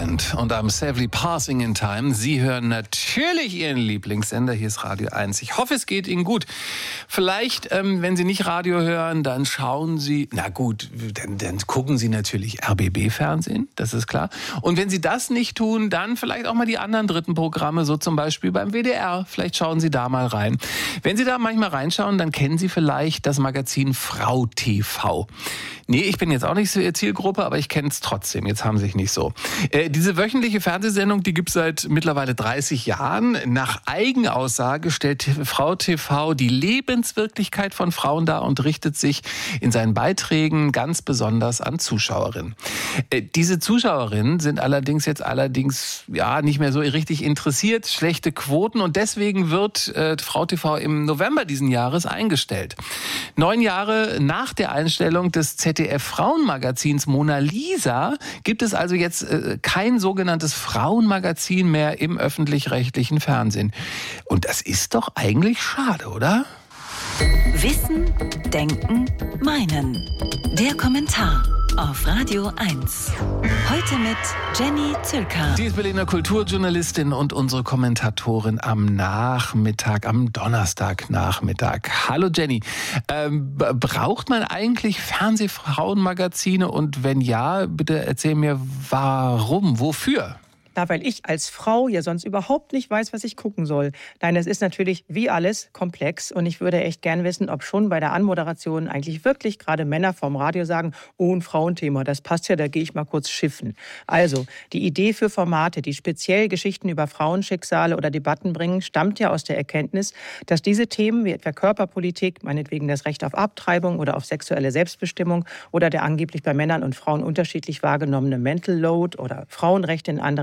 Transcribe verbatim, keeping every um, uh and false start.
Band und I'm Safely Passing in Time. Sie hören natürlich Ihren Lieblingssender. Hier ist Radio eins. Ich hoffe, es geht Ihnen gut. Vielleicht, ähm, wenn Sie nicht Radio hören, dann schauen Sie, na gut, dann, dann gucken Sie natürlich R B B-Fernsehen, das ist klar. Und wenn Sie das nicht tun, dann vielleicht auch mal die anderen dritten Programme, so zum Beispiel beim W D R. Vielleicht schauen Sie da mal rein. Wenn Sie da manchmal reinschauen, dann kennen Sie vielleicht das Magazin Frau T V. Nee, ich bin jetzt auch nicht so Ihre Zielgruppe, aber ich kenne es trotzdem. Jetzt haben Sie sich nicht so. Äh, diese wöchentliche Fernsehsendung, die gibt es seit mittlerweile dreißig Jahren. Nach Eigenaussage stellt Frau T V die Lebenswirklichkeit von Frauen dar und richtet sich in seinen Beiträgen ganz besonders an Zuschauerinnen. Äh, diese Zuschauerinnen sind allerdings jetzt allerdings ja nicht mehr so richtig interessiert, schlechte Quoten und deswegen wird äh, Frau T V im November diesen Jahres eingestellt. Neun Jahre nach der Einstellung des Z D F-Frauenmagazins Mona Lisa gibt es also jetzt äh, kein sogenanntes Frauenmagazin mehr im öffentlich-rechtlichen Fernsehen. Und das ist doch eigentlich schade, oder? Wissen, Denken, Meinen. Der Kommentar auf Radio eins. Heute mit Jenny Zülker. Sie ist Berliner Kulturjournalistin und unsere Kommentatorin am Nachmittag, am Donnerstagnachmittag. Hallo Jenny. Ähm, braucht man eigentlich Fernsehfrauenmagazine? Und wenn ja, bitte erzähl mir, warum, wofür? Na, weil ich als Frau ja sonst überhaupt nicht weiß, was ich gucken soll. Nein, das ist natürlich wie alles komplex. Und ich würde echt gern wissen, ob schon bei der Anmoderation eigentlich wirklich gerade Männer vom Radio sagen, oh, ein Frauenthema, das passt ja, da gehe ich mal kurz schiffen. Also, die Idee für Formate, die speziell Geschichten über Frauenschicksale oder Debatten bringen, stammt ja aus der Erkenntnis, dass diese Themen wie etwa Körperpolitik, meinetwegen das Recht auf Abtreibung oder auf sexuelle Selbstbestimmung oder der angeblich bei Männern und Frauen unterschiedlich wahrgenommene Mental Load oder Frauenrechte in anderen